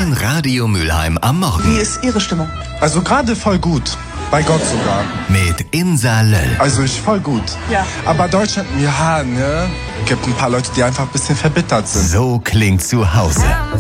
Dein Radio Mülheim am Morgen. Wie ist Ihre Stimmung? Also gerade voll gut. Bei Gott sogar. Mit Insa Löll. Also ich voll gut. Ja. Aber Deutschland, ja, ne? Gibt ein paar Leute, die einfach ein bisschen verbittert sind. So klingt zu Hause.